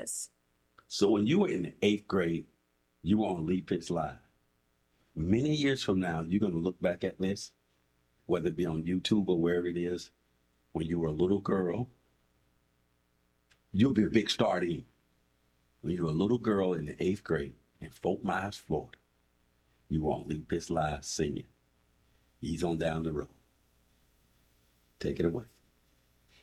this. So when you were in the 8th grade, you were on Lee Pitts Live. Many years from now, you're going to look back at this, whether it be on YouTube or wherever it is, when you were a little girl, you'll be a big star then. When you were a little girl in the 8th grade in Fort Myers, Florida, you were on Lee Pitts Live singing. He's on down the road. Take it away.